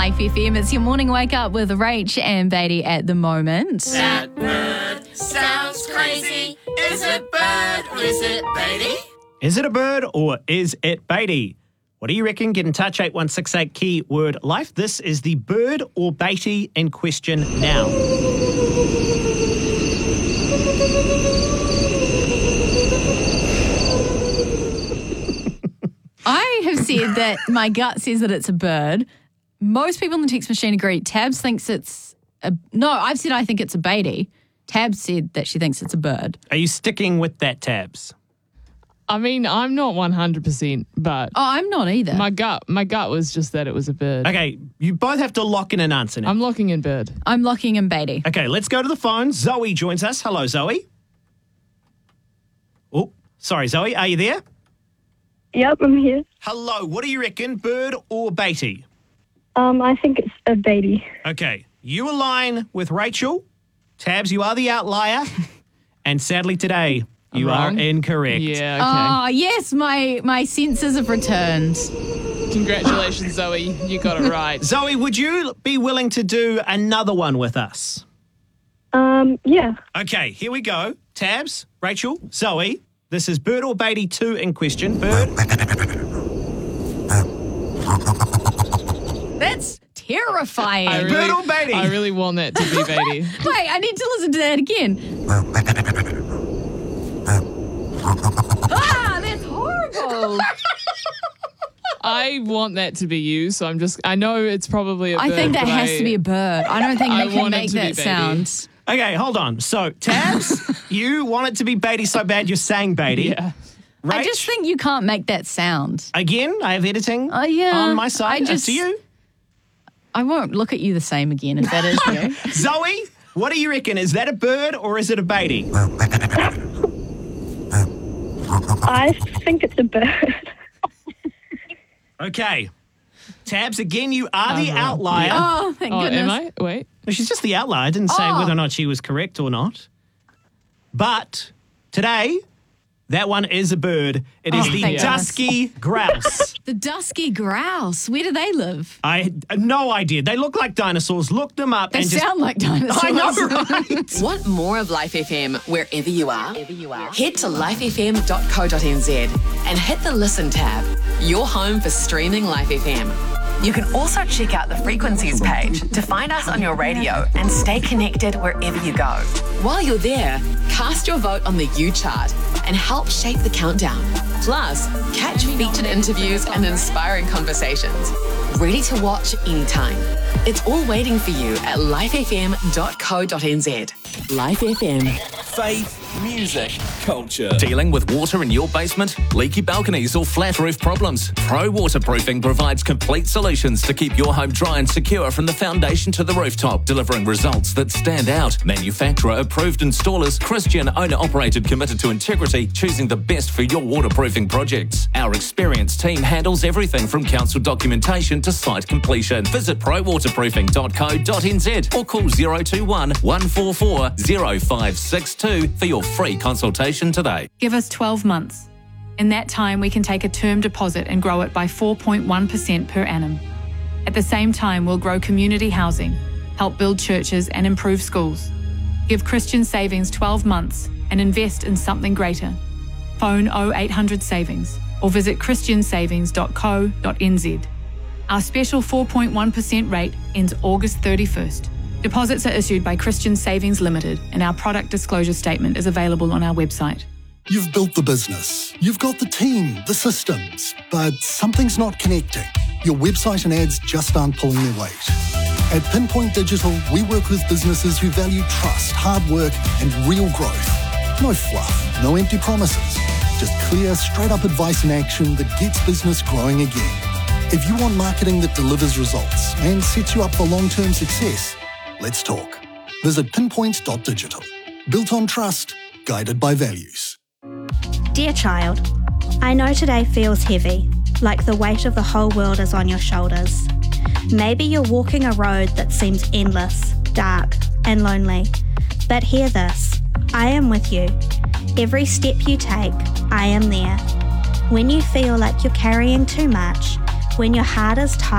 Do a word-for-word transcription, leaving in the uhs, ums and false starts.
Life F M. It's your morning wake up with Rach and Beatty at the moment. That bird sounds crazy. Is it bird or is it Beatty? Is it a bird or is it Beatty? What do you reckon? Get in touch, eight one six eight keyword life. This is the bird or Beatty in question now. I have said that my gut says that it's a bird. Most people in the text machine agree. Tabs thinks it's a... No, I've said I think it's a Beatty. Tabs said that she thinks it's a bird. Are you sticking with that, Tabs? I mean, I'm not one hundred percent, but Oh, I'm not either. my gut my gut was just that it was a bird. Okay, you both have to lock in an answer now. I'm locking in bird. I'm locking in Beatty. Okay, let's go to the phone. Zoe joins us. Hello, Zoe. Oh, sorry, Zoe. Are you there? Yep, I'm here. Hello. What do you reckon, bird or Beatty? Um, I think it's a Beatty. Okay, you align with Rachel. Tabs, you are the outlier. And sadly today, you are wrong? incorrect. Yeah, okay. Oh, yes, my, my senses have returned. Congratulations, Zoe. You got it right. Zoe, would you be willing to do another one with us? Um, yeah. Okay, here we go. Tabs, Rachel, Zoe. This is bird or Beatty two in question. Bird. That's terrifying. I really, Bird or Beatty? I really want that to be Beatty. Wait, I need to listen to that again. Ah, that's horrible. I want that to be you, so I'm just... I know it's probably a I bird, think that but has I- to be a bird. I don't think I they can want it make to be that Beatty. sound. Okay, hold on. So, Tabs, you want it to be Beatty so bad you're saying Beatty. Yeah. Rach, I just think you can't make that sound. again, I have editing Oh, yeah. on my side. I Up just- to you. I won't look at you the same again if that is you. Zoe, what do you reckon? Is that a bird or is it a Beatty? I think it's a bird. Okay. Tabs, again, you are the I'm wrong. outlier. Oh, thank Oh, goodness. am I? Wait. No, she's just the outlier. I didn't say Oh. whether or not she was correct or not. But today, that one is a bird. It is Oh, the thank dusky grouse. The dusky grouse. Where do they live? I had no idea. They look like dinosaurs. Look them up They and just... sound like dinosaurs. I know, right? Want more of Life F M wherever you are? Head to life f m dot co dot n z and hit the Listen tab, your home for streaming Life F M. You can also check out the frequencies page to find us on your radio and stay connected wherever you go. While you're there, cast your vote on the U chart and help shape the countdown. Plus, catch featured interviews and inspiring conversations. Ready to watch anytime. It's all waiting for you at life f m dot co dot n z. Life F M. Faith, music, culture. Dealing with water in your basement, leaky balconies or flat roof problems? Pro Waterproofing provides complete solutions to keep your home dry and secure from the foundation to the rooftop, delivering results that stand out. Manufacturer approved installers, Christian owner operated, committed to integrity, choosing the best for your waterproofing projects. Our experienced team handles everything from council documentation to site completion. Visit pro waterproofing dot co dot n z or call zero two one, one four four, zero five six two for your free consultation today. Give us twelve months. In that time, we can take a term deposit and grow it by four point one percent per annum. At the same time, we'll grow community housing, help build churches and improve schools. Give Christian Savings twelve months and invest in something greater. Phone oh eight hundred savings or visit christian savings dot co dot n z. Our special four point one percent rate ends August thirty-first. Deposits are issued by Christian Savings Limited and our product disclosure statement is available on our website. You've built the business, you've got the team, the systems, but something's not connecting. Your website and ads just aren't pulling their weight. At Pinpoint Digital, we work with businesses who value trust, hard work, and real growth. No fluff, no empty promises, just clear, straight-up advice and action that gets business growing again. If you want marketing that delivers results and sets you up for long-term success, let's talk. Visit pinpoint dot digital. Built on trust, guided by values. Dear child, I know today feels heavy, like the weight of the whole world is on your shoulders. Maybe you're walking a road that seems endless, dark, and lonely. But hear this, I am with you. Every step you take, I am there. When you feel like you're carrying too much, when your heart is tired,